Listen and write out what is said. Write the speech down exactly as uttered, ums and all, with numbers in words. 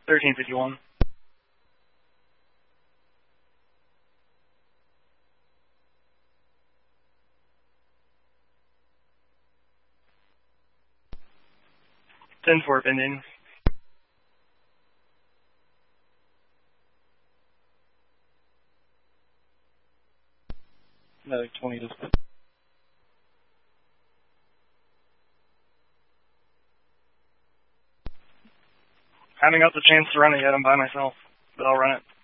thirteen fifty-one. ten four pending. Another twenty just. Haven't got the chance to run it yet. I'm by myself, but I'll run it.